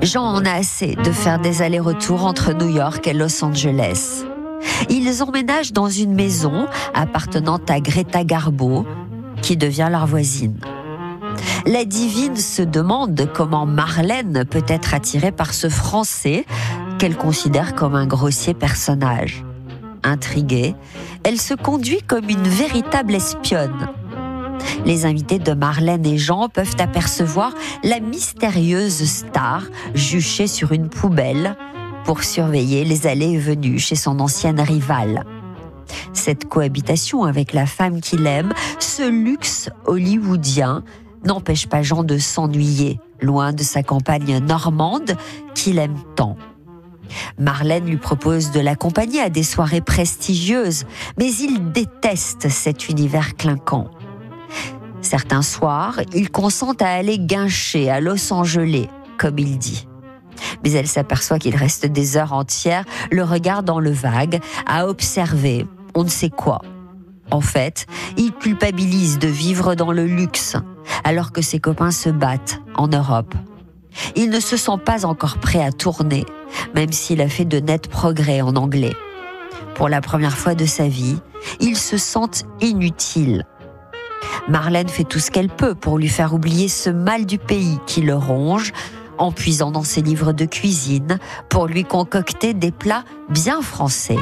Jean en a assez de faire des allers-retours entre New York et Los Angeles. Ils emménagent dans une maison appartenant à Greta Garbo, qui devient leur voisine. La divine se demande comment Marlène peut être attirée par ce Français qu'elle considère comme un grossier personnage. Intriguée, elle se conduit comme une véritable espionne. Les invités de Marlène et Jean peuvent apercevoir la mystérieuse star juchée sur une poubelle pour surveiller les allées et venues chez son ancienne rivale. Cette cohabitation avec la femme qu'il aime, ce luxe hollywoodien, n'empêche pas Jean de s'ennuyer, loin de sa campagne normande qu'il aime tant. Marlène lui propose de l'accompagner à des soirées prestigieuses, mais il déteste cet univers clinquant. Certains soirs, il consent à aller guincher à Los Angeles, comme il dit. Mais elle s'aperçoit qu'il reste des heures entières, le regard dans le vague, à observer on ne sait quoi. En fait, il culpabilise de vivre dans le luxe, alors que ses copains se battent en Europe. Il ne se sent pas encore prêt à tourner, même s'il a fait de nets progrès en anglais. Pour la première fois de sa vie, il se sent inutile. Marlène fait tout ce qu'elle peut pour lui faire oublier ce mal du pays qui le ronge, en puisant dans ses livres de cuisine pour lui concocter des plats bien français.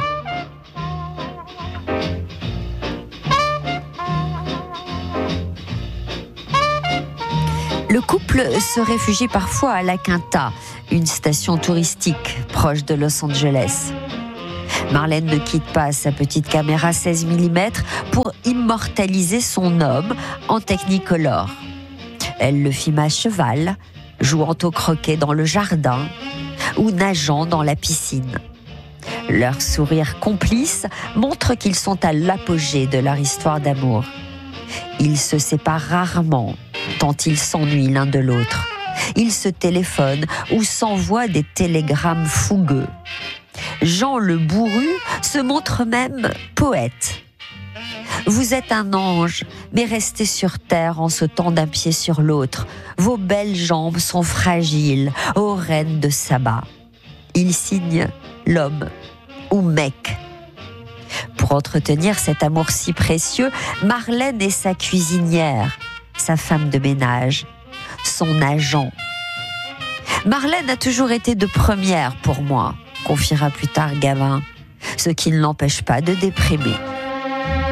Le couple se réfugie parfois à La Quinta, une station touristique proche de Los Angeles. Marlène ne quitte pas sa petite caméra 16 mm pour immortaliser son homme en Technicolor. Elle le filme à cheval, jouant au croquet dans le jardin ou nageant dans la piscine. Leur sourire complice montre qu'ils sont à l'apogée de leur histoire d'amour. Ils se séparent rarement, tant ils s'ennuient l'un de l'autre. Ils se téléphonent ou s'envoient des télégrammes fougueux. Jean le bourru se montre même poète. Vous êtes un ange, mais restez sur terre en sautant d'un pied sur l'autre. Vos belles jambes sont fragiles, ô reine de Saba. Il signe l'homme ou mec. Pour entretenir cet amour si précieux, Marlène est sa cuisinière, sa femme de ménage, son agent. Marlène a toujours été de première pour moi, confiera plus tard Gavin, ce qui ne l'empêche pas de déprimer.